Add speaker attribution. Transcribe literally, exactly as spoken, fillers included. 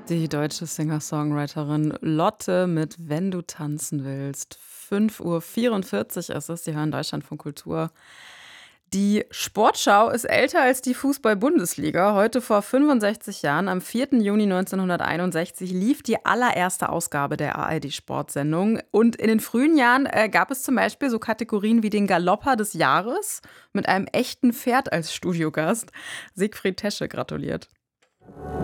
Speaker 1: Die deutsche Singer-Songwriterin Lotte mit „Wenn du tanzen willst“. fünf Uhr vierundvierzig ist es. Sie hören Deutschlandfunk Kultur. Die Sportschau ist älter als die Fußball-Bundesliga. Heute vor fünfundsechzig Jahren, am vierten Juni neunzehnhunderteinundsechzig, lief die allererste Ausgabe der A R D-Sportsendung. Und in den frühen Jahren äh, gab es zum Beispiel so Kategorien wie den Galopper des Jahres mit einem echten Pferd als Studiogast. Siegfried Tesche gratuliert.